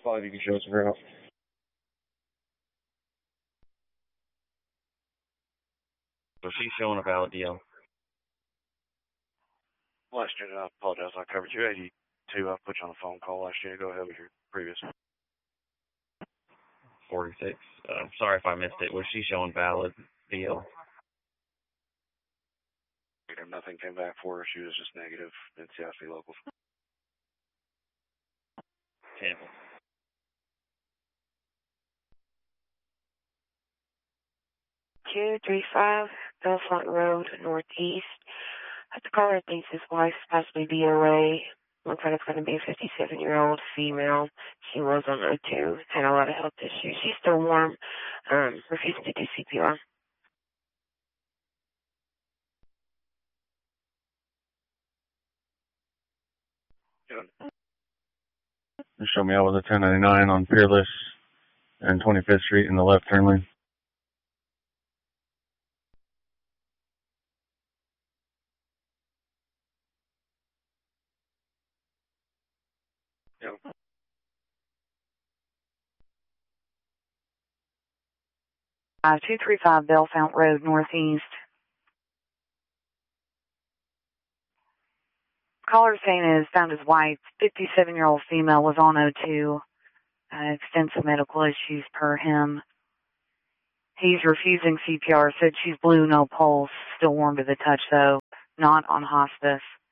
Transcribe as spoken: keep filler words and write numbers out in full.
Five, you can show us around. So she's showing a valid deal. Last unit, I apologize. I covered two eighty-two. I put you on a phone call last unit. Go ahead with your previous. forty-six. Uh, sorry if I missed it. Was she showing valid deal? Nothing came back for her. She was just negative in C I C locals. Tampa. two three five Bellfront Road, Northeast. The caller thinks his wife's possibly D O A. Looks like it's going to be a fifty-seven-year-old female. She was on O two, had a lot of health issues. She's still warm, um, refusing to do C P R. You show me out with a ten ninety-nine on Peerless and twenty-fifth Street in the left turn lane. Yep. Uh, two three five Bellfount Road, Northeast. Caller saying is found his wife, fifty-seven-year-old female, was on O two. Uh, extensive medical issues per him. He's refusing C P R, said she's blue, no pulse, still warm to the touch though, not on hospice.